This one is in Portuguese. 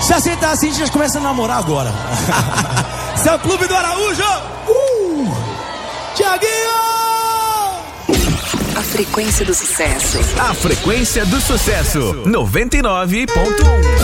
Se aceitar assim, a gente já começa a namorar agora. Esse é o Clube do Araújo. Thiaguinho! A frequência do sucesso. A frequência do sucesso. 99.1.